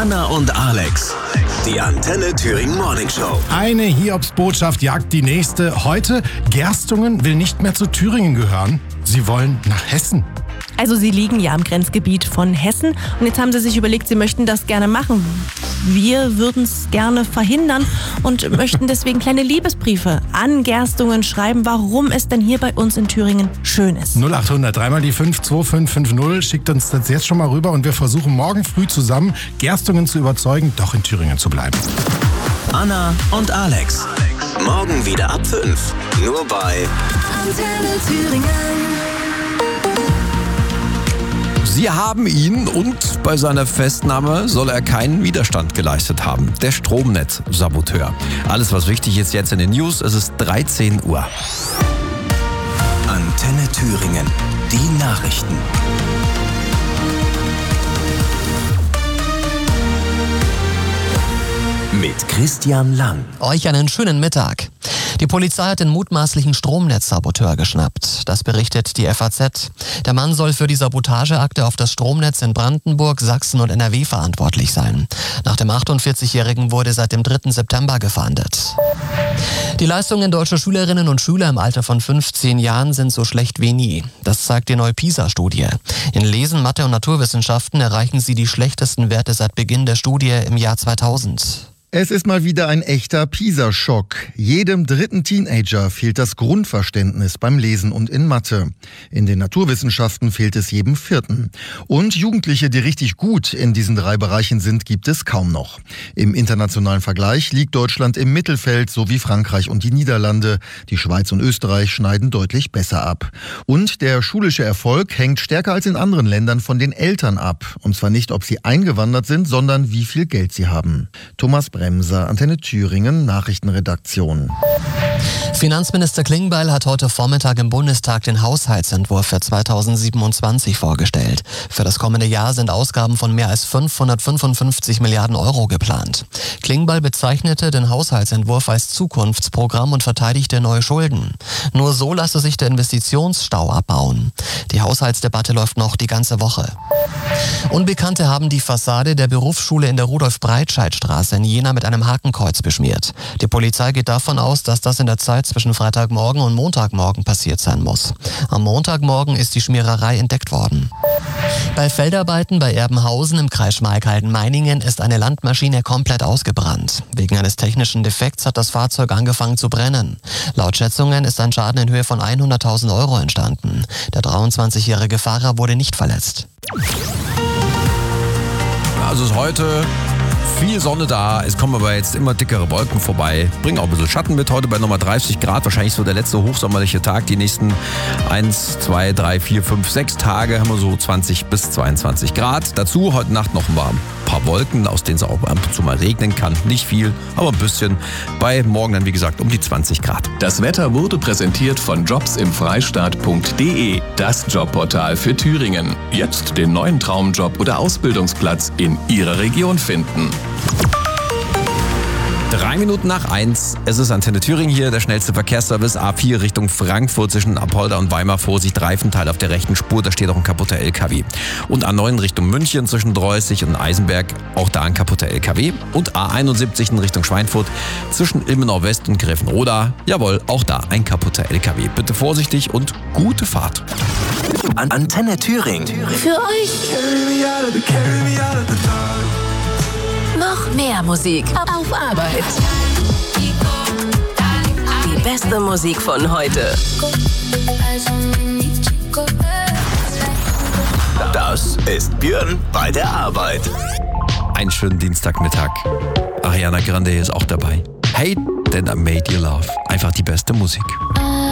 Anna und Alex. Die Antenne Thüringen Morning Show. Eine Hiobsbotschaft jagt die nächste. Heute, Gerstungen will nicht mehr zu Thüringen gehören. Sie wollen nach Hessen. Also sie liegen ja im Grenzgebiet von Hessen und jetzt haben sie sich überlegt, sie möchten das gerne machen. Wir würden es gerne verhindern und möchten deswegen kleine Liebesbriefe an Gerstungen schreiben, warum es denn hier bei uns in Thüringen schön ist. 0800 3 mal die 52550 schickt uns das jetzt schon mal rüber und wir versuchen morgen früh zusammen Gerstungen zu überzeugen, doch in Thüringen zu bleiben. Anna und Alex. Morgen wieder ab 5. Nur bei Antenne Thüringen. Sie haben ihn und bei seiner Festnahme soll er keinen Widerstand geleistet haben. Der Stromnetzsaboteur. Alles, was wichtig ist jetzt in den News, es ist 13 Uhr. Antenne Thüringen. Die Nachrichten. Mit Christian Lang. Euch einen schönen Mittag. Die Polizei hat den mutmaßlichen Stromnetzsaboteur geschnappt. Das berichtet die FAZ. Der Mann soll für die Sabotageakte auf das Stromnetz in Brandenburg, Sachsen und NRW verantwortlich sein. Nach dem 48-Jährigen wurde seit dem 3. September gefahndet. Die Leistungen deutscher Schülerinnen und Schüler im Alter von 15 Jahren sind so schlecht wie nie. Das zeigt die neue PISA-Studie. In Lesen, Mathe und Naturwissenschaften erreichen sie die schlechtesten Werte seit Beginn der Studie im Jahr 2000. Es ist mal wieder ein echter PISA-Schock. Jedem dritten Teenager fehlt das Grundverständnis beim Lesen und in Mathe. In den Naturwissenschaften fehlt es jedem vierten. Und Jugendliche, die richtig gut in diesen 3 Bereichen sind, gibt es kaum noch. Im internationalen Vergleich liegt Deutschland im Mittelfeld, so wie Frankreich und die Niederlande. Die Schweiz und Österreich schneiden deutlich besser ab. Und der schulische Erfolg hängt stärker als in anderen Ländern von den Eltern ab. Und zwar nicht, ob sie eingewandert sind, sondern wie viel Geld sie haben. Thomas Bremser, Antenne Thüringen, Nachrichtenredaktion. Finanzminister Klingbeil hat heute Vormittag im Bundestag den Haushaltsentwurf für 2027 vorgestellt. Für das kommende Jahr sind Ausgaben von mehr als 555 Milliarden Euro geplant. Klingbeil bezeichnete den Haushaltsentwurf als Zukunftsprogramm und verteidigte neue Schulden. Nur so lasse sich der Investitionsstau abbauen. Die Haushaltsdebatte läuft noch die ganze Woche. Unbekannte haben die Fassade der Berufsschule in der Rudolf-Breitscheid-Straße in Jena mit einem Hakenkreuz beschmiert. Die Polizei geht davon aus, dass das in der Zeit zwischen Freitagmorgen und Montagmorgen passiert sein muss. Am Montagmorgen ist die Schmiererei entdeckt worden. Bei Feldarbeiten bei Erbenhausen im Kreis Schmalkalden-Meiningen ist eine Landmaschine komplett ausgebrannt. Wegen eines technischen Defekts hat das Fahrzeug angefangen zu brennen. Laut Schätzungen ist ein Schaden in Höhe von 100.000 Euro entstanden. Der 23-jährige Fahrer wurde nicht verletzt. Also ist heute viel Sonne da, es kommen aber jetzt immer dickere Wolken vorbei, bringen auch ein bisschen Schatten mit, heute bei nochmal 30 Grad, wahrscheinlich so der letzte hochsommerliche Tag. Die nächsten 1, 2, 3, 4, 5, 6 Tage haben wir so 20 bis 22 Grad. Dazu heute Nacht noch ein paar Wolken, aus denen es auch ab und zu mal regnen kann. Nicht viel, aber ein bisschen. Bei morgen dann, wie gesagt, um die 20 Grad. Das Wetter wurde präsentiert von jobsimfreistaat.de, das Jobportal für Thüringen. Jetzt den neuen Traumjob oder Ausbildungsplatz in Ihrer Region finden. 3 Minuten nach 1. Es ist Antenne Thüringen hier, der schnellste Verkehrsservice. A4 Richtung Frankfurt zwischen Apolda und Weimar. Vorsicht, Reifenteil auf der rechten Spur, da steht auch ein kaputter LKW. Und A9 Richtung München zwischen Dreußig und Eisenberg, auch da ein kaputter LKW. Und A71 in Richtung Schweinfurt zwischen Ilmenau West und Grevenroda. Jawohl, auch da ein kaputter LKW. Bitte vorsichtig und gute Fahrt. Antenne Thüringen. Für euch noch mehr Musik auf Arbeit. Die beste Musik von heute. Das ist Björn bei der Arbeit. Einen schönen Dienstagmittag. Ariana Grande ist auch dabei. Hey, then I made you love. Einfach die beste Musik.